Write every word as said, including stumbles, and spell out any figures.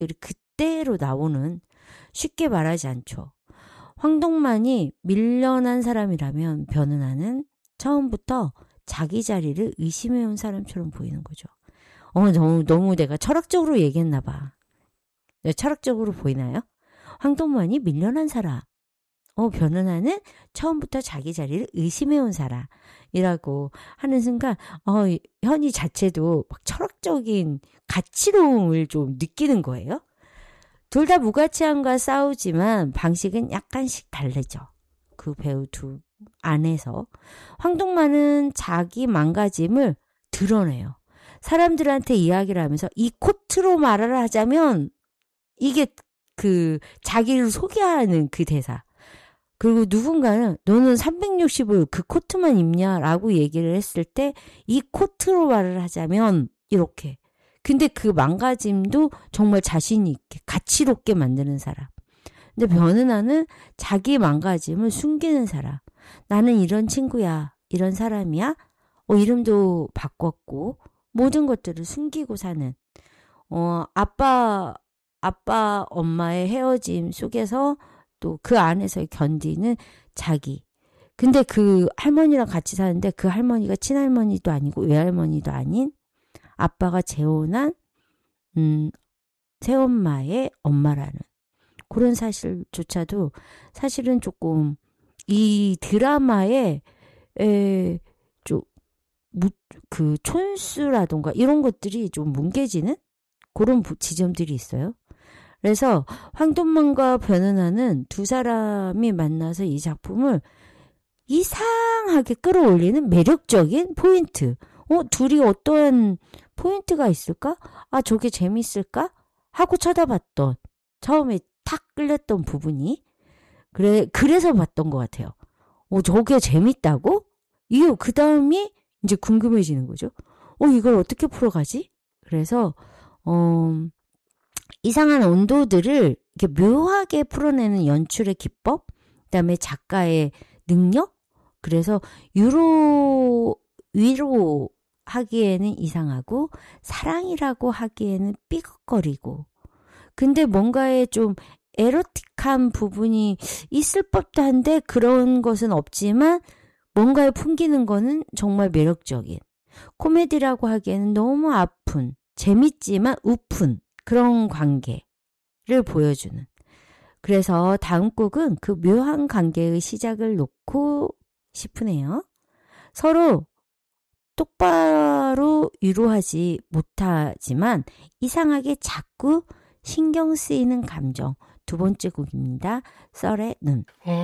그때로 나오는, 쉽게 말하지 않죠. 황동만이 밀려난 사람이라면 변은하는 처음부터 자기 자리를 의심해온 사람처럼 보이는 거죠. 어, 너무, 너무 내가 철학적으로 얘기했나 봐. 네, 철학적으로 보이나요? 황동만이 밀려난 사람. 어, 변은하는 처음부터 자기 자리를 의심해온 사람이라고 하는 순간, 어, 현이 자체도 막 철학적인 가치로움을 좀 느끼는 거예요. 둘 다 무가치함과 싸우지만 방식은 약간씩 다르죠. 그 배우 두 안에서. 황동만은 자기 망가짐을 드러내요. 사람들한테 이야기를 하면서 이 코트로 말을 하자면 이게 그 자기를 소개하는 그 대사. 그리고 누군가는 너는 삼백육십을 그 코트만 입냐라고 얘기를 했을 때 이 코트로 말을 하자면 이렇게. 근데 그 망가짐도 정말 자신 있게 가치롭게 만드는 사람. 근데 변은하는 자기 망가짐을 숨기는 사람. 나는 이런 친구야. 이런 사람이야. 어, 이름도 바꿨고 모든 것들을 숨기고 사는. 어, 아빠 아빠 엄마의 헤어짐 속에서 또 그 안에서 견디는 자기. 근데 그 할머니랑 같이 사는데 그 할머니가 친할머니도 아니고 외할머니도 아닌 아빠가 재혼한 음, 새엄마의 엄마라는 그런 사실조차도 사실은 조금 이 드라마에 에, 좀 그 촌수라던가 이런 것들이 좀 뭉개지는 그런 지점들이 있어요. 그래서 황동만과 변은하는 두 사람이 만나서 이 작품을 이상하게 끌어올리는 매력적인 포인트. 어, 둘이 어떠한 포인트가 있을까? 아, 저게 재밌을까? 하고 쳐다봤던, 처음에 탁 끌렸던 부분이, 그래, 그래서 봤던 것 같아요. 어, 저게 재밌다고? 이게 그 다음이 이제 궁금해지는 거죠. 어, 이걸 어떻게 풀어가지? 그래서, 어, 이상한 온도들을 이렇게 묘하게 풀어내는 연출의 기법, 그 다음에 작가의 능력? 그래서 유로, 위로 하기에는 이상하고, 사랑이라고 하기에는 삐걱거리고, 근데 뭔가에 좀 에로틱한 부분이 있을 법도 한데 그런 것은 없지만 뭔가에 풍기는 거는 정말 매력적인. 코미디라고 하기에는 너무 아픈, 재밌지만 우픈 그런 관계를 보여주는. 그래서 다음 곡은 그 묘한 관계의 시작을 놓고 싶으네요. 서로 똑바로 위로하지 못하지만 이상하게 자꾸 신경 쓰이는 감정. 두 번째 곡입니다. 썰의 눈.